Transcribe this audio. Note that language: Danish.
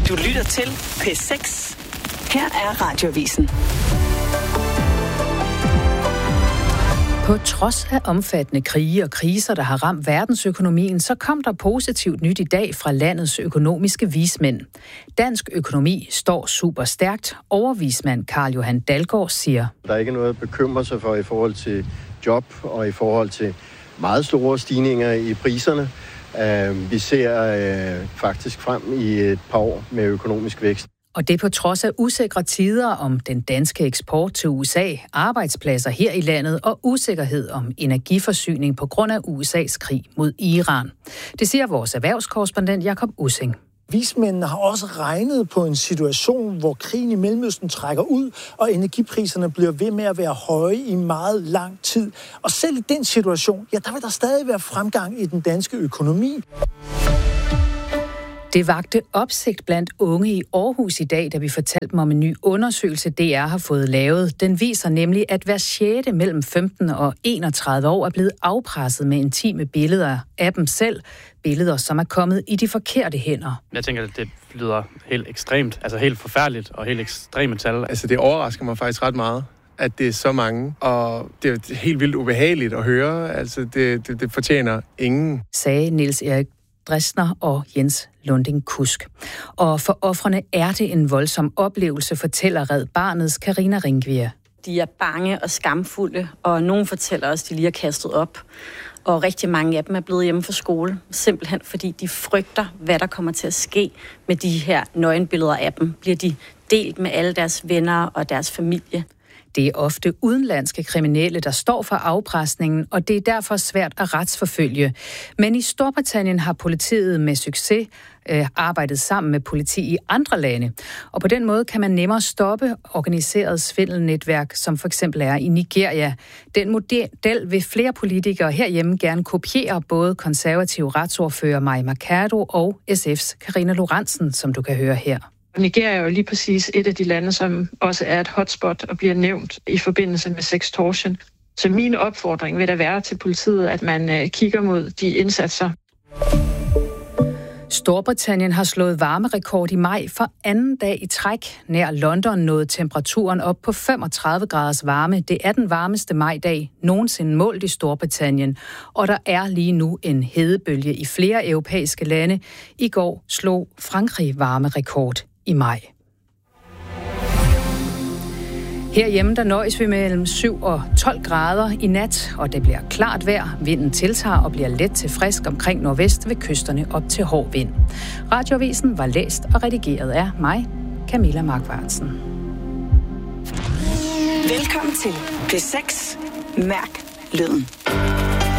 Du lytter til P6. Her er Radioavisen. På trods af omfattende krige og kriser, der har ramt verdensøkonomien, så kom der positivt nyt i dag fra landets økonomiske vismænd. Dansk økonomi står super stærkt. Overvismand Carl Johan Dalgaard siger: Der er ikke noget at bekymre sig for i forhold til job og i forhold til meget store stigninger i priserne. Vi ser faktisk frem i et par år med økonomisk vækst. Og det på trods af usikre tider om den danske eksport til USA, arbejdspladser her i landet og usikkerhed om energiforsyning på grund af USA's krig mod Iran. Det siger vores erhvervskorrespondent Jakob Ussing. Vismændene har også regnet på en situation, hvor krigen i Mellemøsten trækker ud, og energipriserne bliver ved med at være høje i meget lang tid. Og selv i den situation, der vil der stadig være fremgang i den danske økonomi. Det vagte opsigt blandt unge i Aarhus i dag, da vi fortalte dem om en ny undersøgelse, DR har fået lavet. Den viser nemlig, at hver 6. mellem 15 og 31 år er blevet afpresset med intime billeder af dem selv. Billeder, som er kommet i de forkerte hænder. Jeg tænker, at det lyder helt ekstremt, altså helt forfærdeligt og helt ekstreme tal. Altså det overrasker mig faktisk ret meget, at det er så mange, og det er helt vildt ubehageligt at høre. Altså det fortjener ingen. Sagde Niels Erik Dresner og Jens Lunding Kusk. Og for ofrene er det en voldsom oplevelse, fortæller Red Barnets Karina Ringvier. De er bange og skamfulde, og nogen fortæller også, at de lige har kastet op. Og rigtig mange af dem er blevet hjemme fra skole, simpelthen fordi de frygter, hvad der kommer til at ske med de her nøgenbilleder af dem. Bliver de delt med alle deres venner og deres familie? Det er ofte udenlandske kriminelle, der står for afpresningen, og det er derfor svært at retsforfølge. Men i Storbritannien har politiet med succes arbejdet sammen med politi i andre lande. Og på den måde kan man nemmere stoppe organiseret svindelnetværk, som for eksempel er i Nigeria. Den model vil flere politikere herhjemme gerne kopiere, både konservative retsordfører Mai Mercado og SF's Karina Lorentzen, som du kan høre her. Nigeria er jo lige præcis et af de lande, som også er et hotspot og bliver nævnt i forbindelse med sextortion. Så min opfordring vil da være til politiet, at man kigger mod de indsatser. Storbritannien har slået varmerekord i maj for anden dag i træk. Nær London nåede temperaturen op på 35 graders varme. Det er den varmeste majdag nogensinde målt i Storbritannien. Og der er lige nu en hedebølge i flere europæiske lande. I går slog Frankrig varmerekord i maj. Herhjemme der nøjes vi mellem 7 og 12 grader i nat, og det bliver klart vejr. Vinden tiltager og bliver let til frisk omkring nordvest ved kysterne op til hård vind. Radioavisen var læst og redigeret af mig, Camilla Markvartsen. Velkommen til P6. Mærk lyden.